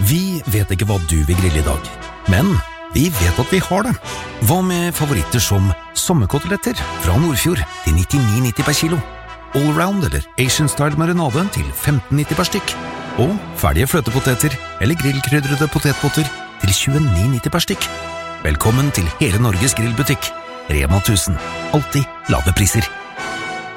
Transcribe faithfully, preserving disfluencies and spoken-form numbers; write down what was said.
Vi vet ikke hva du vil grille i dag, men vi vet at vi har det. Hva med favoritter som sommerkoteletter fra Nordfjord til nittini nitti per kilo, allround eller Asian-style marinade til femten nitti per stykk, og ferdige fløtepoteter eller grillkrydrede potetpotter til tjueni nitti per stykk. Velkommen til hele Norges grillbutikk. Rema tusen. Alltid lave priser.